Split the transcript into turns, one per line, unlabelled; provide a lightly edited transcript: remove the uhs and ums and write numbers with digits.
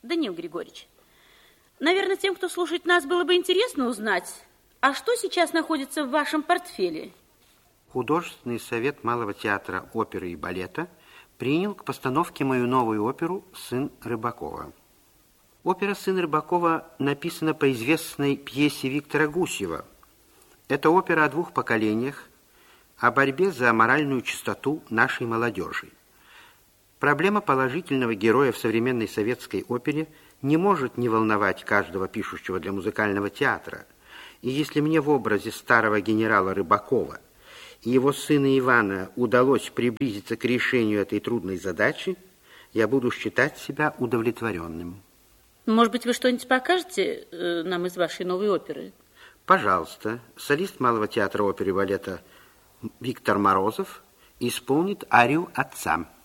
Даниил Григорьевич, наверное, тем, кто слушает нас, было бы интересно узнать, а что сейчас находится в вашем портфеле?
Художественный совет Малого театра оперы и балета принял к постановке мою новую оперу «Сын Рыбакова». Опера «Сын Рыбакова» написана по известной пьесе Виктора Гусева. Это опера о двух поколениях, о борьбе за моральную чистоту нашей молодежи. Проблема положительного героя в современной советской опере не может не волновать каждого пишущего для музыкального театра. И если мне в образе старого генерала Рыбакова и его сына Ивана удалось приблизиться к решению этой трудной задачи, я буду считать себя удовлетворенным.
Может быть, вы что-нибудь покажете нам из вашей новой оперы?
Пожалуйста, солист Малого театра оперы и балета Виктор Морозов исполнит арию «Отца».